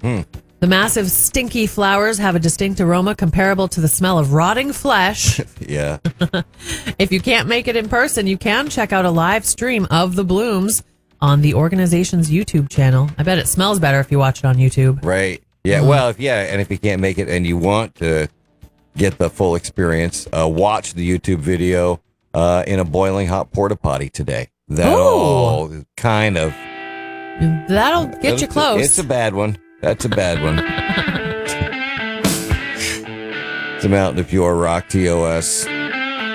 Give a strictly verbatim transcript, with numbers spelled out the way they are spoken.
Hmm. The massive, stinky flowers have a distinct aroma comparable to the smell of rotting flesh. Yeah. If you can't make it in person, you can check out a live stream of the blooms on the organization's YouTube channel. I bet it smells better if you watch it on YouTube. Right. Yeah. Mm. Well, if, yeah. And if you can't make it and you want to get the full experience, uh, watch the YouTube video uh, in a boiling hot porta potty today. That'll Ooh. kind of. That'll get you close. It's a bad one. That's a bad one. It's a Mountain of Pure Rock, T O S.